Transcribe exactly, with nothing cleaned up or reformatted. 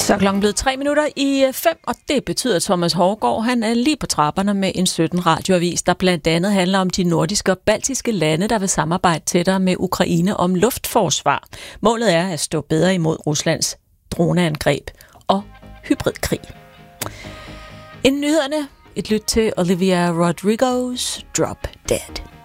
Så er klokken blevet tre minutter i fem, og det betyder, at Thomas Hougaard, han er lige på trapperne med en sytten radioavis, der blandt andet handler om de nordiske og baltiske lande, der vil samarbejde tættere med Ukraine om luftforsvar. Målet er at stå bedre imod Ruslands droneangreb og hybridkrig. Inden nyhederne, et lyt til Olivia Rodrigo's Drop Dead.